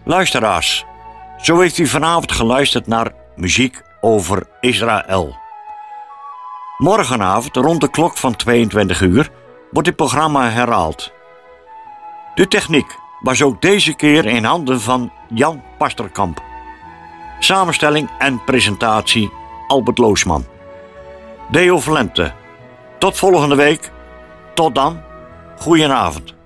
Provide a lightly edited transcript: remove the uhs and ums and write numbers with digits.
Luisteraars, zo heeft u vanavond geluisterd naar muziek over Israël. Morgenavond rond de klok van 22 uur wordt dit programma herhaald. De techniek was ook deze keer in handen van Jan Pasterkamp. Samenstelling en presentatie Albert Loosman. Deo Valente. Tot volgende week. Tot dan. Goedenavond.